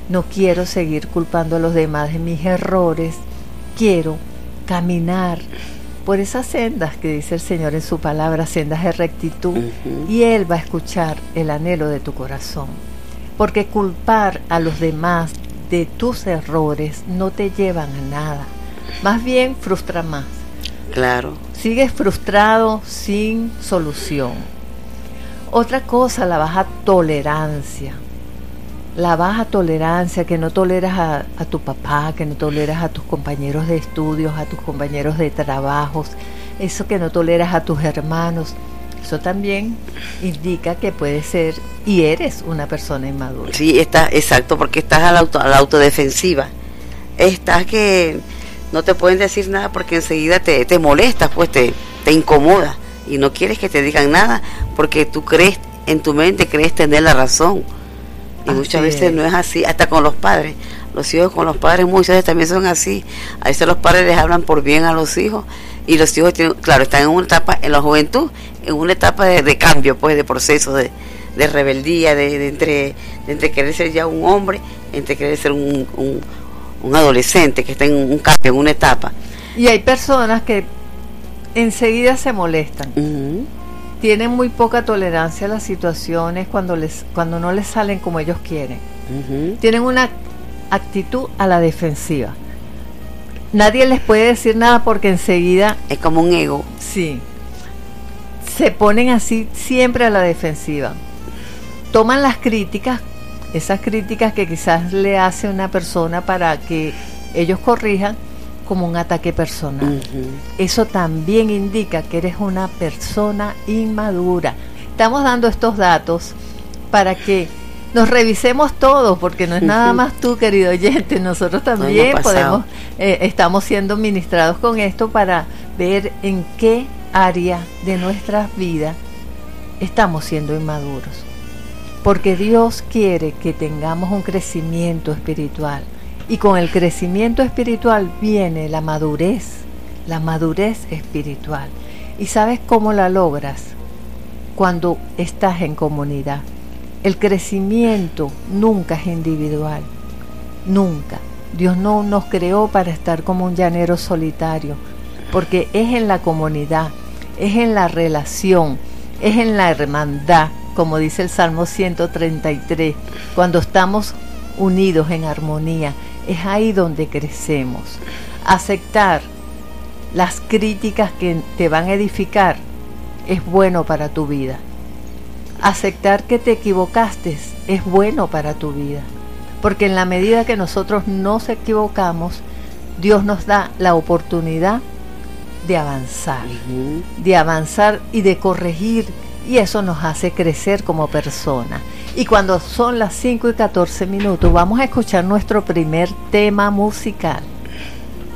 No quiero seguir culpando a los demás de mis errores. Quiero caminar por esas sendas que dice el Señor en su palabra, sendas de rectitud, y Él va a escuchar el anhelo de tu corazón. Porque culpar a los demás de tus errores no te llevan a nada. Más bien frustra más. Claro. Sigues frustrado sin solución. Otra cosa, la baja tolerancia. La baja tolerancia, que no toleras a tu papá, que no toleras a tus compañeros de estudios, a tus compañeros de trabajos, eso que no toleras a tus hermanos, eso también indica que puedes ser y eres una persona inmadura. Sí, exacto, porque estás a la autodefensiva. Estás que no te pueden decir nada porque enseguida te molestas, pues te incomoda y no quieres que te digan nada porque tú crees, en tu mente crees tener la razón. Y muchas veces no es así, hasta con los padres. Los hijos con los padres muchas veces también son así. A veces los padres les hablan por bien a los hijos y los hijos tienen, claro, están en una etapa, en la juventud, en una etapa de cambio, pues, de proceso, de rebeldía, de entre querer ser ya un hombre, entre querer ser un adolescente que está en un cambio, en una etapa. Y hay personas que enseguida se molestan. Tienen muy poca tolerancia a las situaciones cuando no les salen como ellos quieren. Tienen una actitud a la defensiva. Nadie les puede decir nada porque enseguida... Es como un ego. Sí. Se ponen así siempre a la defensiva. Toman las críticas, esas críticas que quizás le hace una persona para que ellos corrijan, como un ataque personal. Eso también indica que eres una persona inmadura. Estamos dando estos datos para que nos revisemos todos, porque no es nada más tú, querido oyente, nosotros también podemos, estamos siendo ministrados con esto para ver en qué área de nuestras vidas estamos siendo inmaduros. Porque Dios quiere que tengamos un crecimiento espiritual. Y con el crecimiento espiritual viene la madurez espiritual. ¿Y sabes cómo la logras? Cuando estás en comunidad. El crecimiento nunca es individual, nunca. Dios no nos creó para estar como un llanero solitario, porque es en la comunidad, es en la relación, es en la hermandad, como dice el Salmo 133, cuando estamos unidos en armonía. Es ahí donde crecemos. Aceptar las críticas que te van a edificar es bueno para tu vida. Aceptar que te equivocaste es bueno para tu vida. Porque en la medida que nosotros nos equivocamos, Dios nos da la oportunidad de avanzar y de corregir. Y eso nos hace crecer como persona. Y cuando son las 5:14, vamos a escuchar nuestro primer tema musical.